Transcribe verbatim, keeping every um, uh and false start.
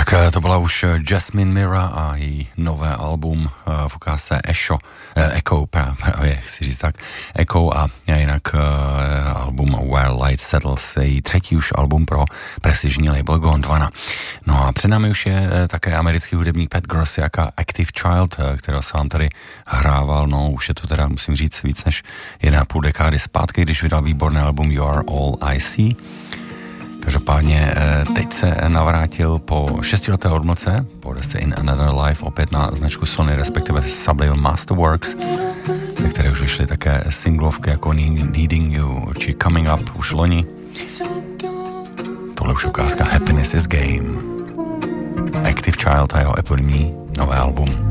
Tak to byla už Jasmine Mira a její nové album v ukázce Echo, Echo právě, chci říct tak, Echo a jinak album Where Light Settles, její třetí už album pro prestižní label Gondwana. No a před námi už je také americký hudebník Pat Grossi a Active Child, kterého se vám tady hrával, no už je to teda, musím říct, víc než jedna a půl dekády zpátky, když vydal výborný album You Are All I See. Každopádně teď se navrátil po šestileté odmlce, po desce In Another Life, opět na značku Sony, respektive Sublime Masterworks, ze které už vyšly také singlovky jako Needing You či Coming Up už loni. Tohle už ukázka Happiness is Game. Active Child a jeho eponymy nové album.